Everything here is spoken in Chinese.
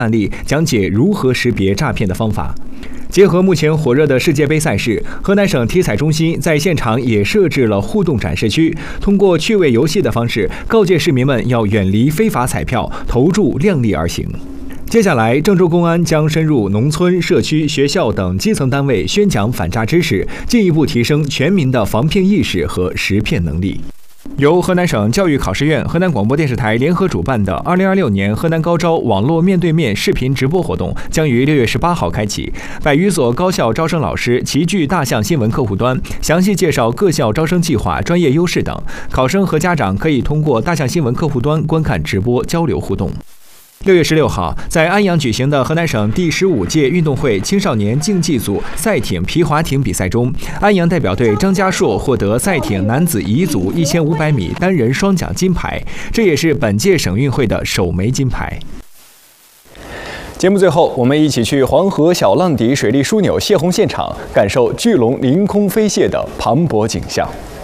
案例，讲解如何识别诈骗的方法。结合目前火热的世界杯赛事，河南省体彩中心在现场也设置了互动展示区，通过趣味游戏的方式，告诫市民们要远离非法彩票，投注量力而行。接下来，郑州公安将深入农村、社区、学校等基层单位宣讲反诈知识，进一步提升全民的防骗意识和识骗能力。由河南省教育考试院、河南广播电视台联合主办的2026年河南高招网络面对面视频直播活动将于6月18号开启。100余所高校招生老师齐聚大象新闻客户端，详细介绍各校招生计划、专业优势等。考生和家长可以通过大象新闻客户端观看直播，交流互动。6月16号，在安阳举行的河南省第15届运动会青少年竞技组赛艇皮划艇比赛中，安阳代表队张家硕获得赛艇男子乙组1500米单人双桨金牌，这也是本届省运会的首枚金牌。节目最后，我们一起去黄河小浪底水利枢纽泄洪现场，感受巨龙凌空飞泻的磅礴景象。